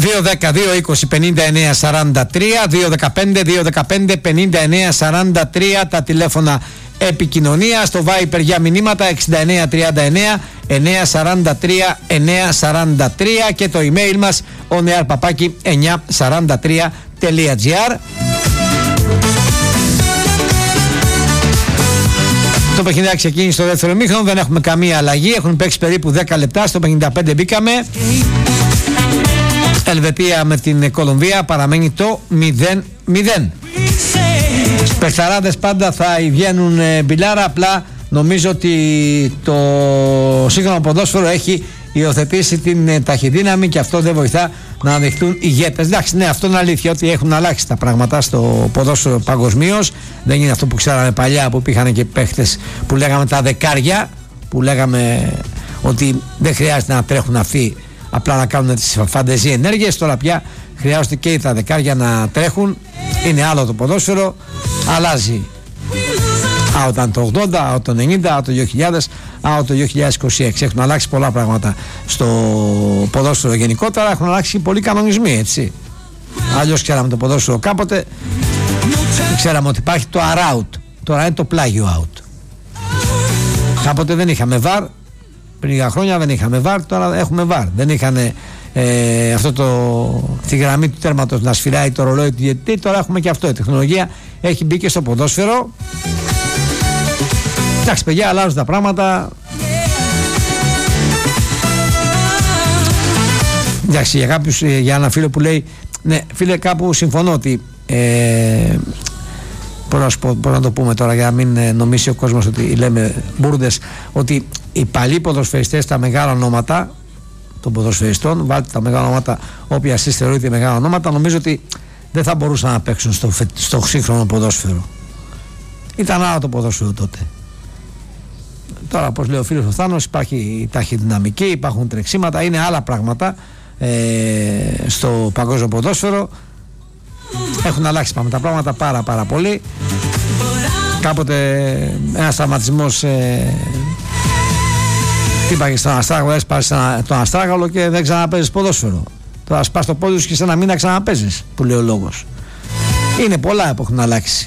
2-10-2-20-59-43, 2-15-2-15-59-43 τα τηλέφωνα επικοινωνία. Στο Viper για μηνύματα 6939-943-943 και το email μας onearpapaki943.gr. Το παιχνιδάκι ξεκίνησε στο δεύτερο ημίχρονο, δεν έχουμε καμία αλλαγή, έχουν παίξει περίπου 10 λεπτά, στο 55 μπήκαμε. Ελβετία με την Κολομβία παραμένει το 0-0. Παιχταράδες πάντα θα βγαίνουν μπιλάρα, απλά νομίζω ότι το σύγχρονο ποδόσφαιρο έχει υιοθετήσει την ταχυδύναμη και αυτό δεν βοηθά να ανοιχτούν ηγέτες. Εντάξει, ναι, αυτό είναι αλήθεια ότι έχουν αλλάξει τα πράγματα στο ποδόσφαιρο παγκοσμίως. Δεν είναι αυτό που ξέραμε παλιά, που υπήρχαν και παίχτες που λέγαμε τα δεκάρια, που λέγαμε ότι δεν χρειάζεται να τρέχουν αυτοί, απλά να κάνουν τις φαντεζή ενέργειες. Τώρα πια χρειάζονται και τα δεκάρια να τρέχουν. Είναι άλλο το ποδόσφαιρο, αλλάζει. Out το 80, out το 90, out το 2000, out το 2026. Έχουν αλλάξει πολλά πράγματα στο ποδόσφαιρο γενικότερα, έχουν αλλάξει πολλοί κανονισμοί, έτσι. Αλλιώς ξέραμε το ποδόσφαιρο κάποτε, ξέραμε ότι υπάρχει το arout, τώρα είναι το πλάγιο out. Κάποτε δεν είχαμε VAR, πριν λίγα χρόνια δεν είχαμε VAR, τώρα έχουμε VAR. Δεν είχαν τη γραμμή του τέρματος να σφυράει το ρολόι του διαιτητή, τώρα έχουμε και αυτό. Η τεχνολογία έχει μπει και στο ποδόσφαιρο. Εντάξει παιδιά, αλλάζουν τα πράγματα. Εντάξει, για κάποιους, για ένα φίλο που λέει, ναι φίλε, κάπου συμφωνώ ότι πώς να το πούμε τώρα για να μην νομίσει ο κόσμος ότι λέμε μπουρδες, ότι οι παλιοί ποδοσφαιριστές, τα μεγάλα ονόματα των ποδοσφαιριστών, βάλτε τα μεγάλα ονόματα όποια εσείς θεωρείτε μεγάλα ονόματα, νομίζω ότι δεν θα μπορούσαν να παίξουν στο σύγχρονο ποδόσφαιρο. Ήταν άλλο το ποδόσφαιρο τότε. Τώρα, όπως λέει ο φίλος ο Θάνος, υπάρχει ταχυδυναμική, υπάρχουν τρεξίματα, είναι άλλα πράγματα στο παγκόσμιο ποδόσφαιρο. Έχουν αλλάξει τα πράγματα πάρα πολύ. Κάποτε ένας τραυματισμός χτύπαγε στον αστράγαλο, έσπασε τον αστράγαλο και δεν ξαναπέζεις ποδόσφαιρο. Τώρα σπάς το πόδι σου και σε ένα μήνα ξαναπέζεις, που λέει ο λόγος. Είναι πολλά που έχουν αλλάξει.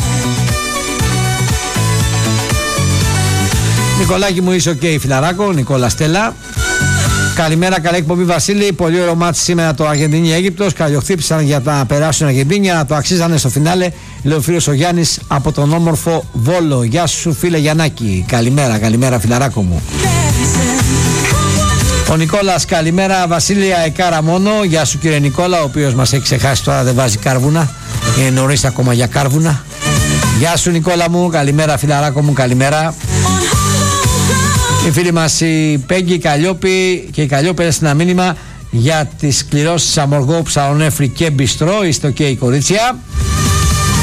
Νικολάκη μου, είσαι ok φιλαράκο, Νικόλα Στέλλα. Καλημέρα, καλή εκπομπή Βασίλη. Πολύ ωραίο μάτι σήμερα το Αργεντινή-Αίγυπτος. Καλιοχτύπησαν για να περάσουν οι Αργεντίνοι, να το αξίζανε στο φινάλε. Λέει ο φίλος ο Γιάννης από τον όμορφο Βόλο. Γεια σου φίλε Γιαννάκη. Καλημέρα φιλαράκο μου. Ο Νικόλας, καλημέρα Βασίλεια Εκάρα μόνο. Γεια σου κύριε Νικόλα, ο οποίος μας έχει ξεχάσει τώρα, δεν βάζει κάρβουνα. Είναι νωρίς ακόμα για κάρβουνα. Γεια σου Νικόλα μου, καλημέρα φιλαράκο μου, καλημέρα. Η φίλη μας η Πέγγι Καλλιόπη και η Καλλιόπη έστειλε ένα μήνυμα για τις κληρώσεις Αμοργό, Ψαρονέφρι και Μπιστρό. Είστε ok κορίτσια.